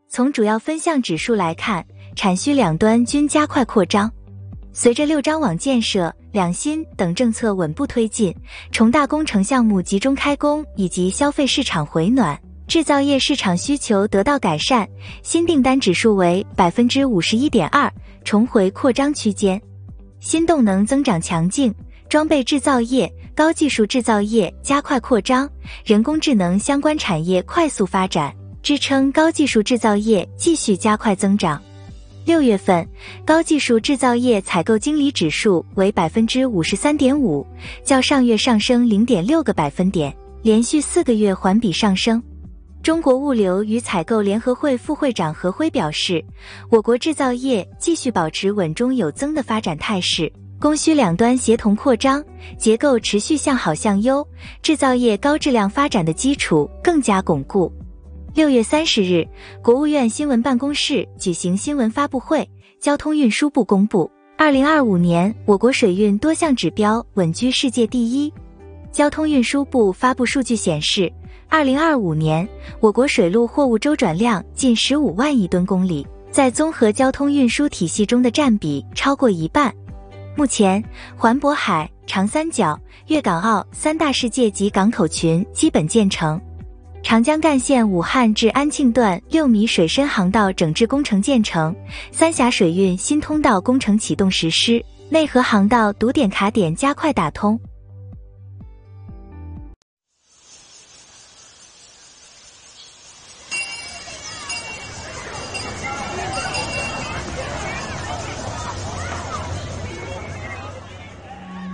从主要分项指数来看，产需两端均加快扩张。随着六张网建设、两新等政策稳步推进，重大工程项目集中开工，以及消费市场回暖，制造业市场需求得到改善，新订单指数为 51.2%， 重回扩张区间。新动能增长强劲，装备制造业、高技术制造业加快扩张，人工智能相关产业快速发展，支撑高技术制造业继续加快增长。6月份，高技术制造业采购经理指数为 53.5%， 较上月上升 0.6个百分点，连续4个月环比上升。中国物流与采购联合会副会长何辉表示，我国制造业继续保持稳中有增的发展态势，供需两端协同扩张，结构持续向好向优，制造业高质量发展的基础更加巩固。6月30日，国务院新闻办公室举行新闻发布会，交通运输部公布2025年我国水运多项指标稳居世界第一。交通运输部发布数据显示，2025年我国水陆货物周转量近15万亿吨公里，在综合交通运输体系中的占比超过一半。目前，环渤海、长三角、粤港澳三大世界级港口群基本建成。长江干线武汉至安庆段6米水深航道整治工程建成，三峡水运新通道工程启动实施，内河航道堵点卡点加快打通。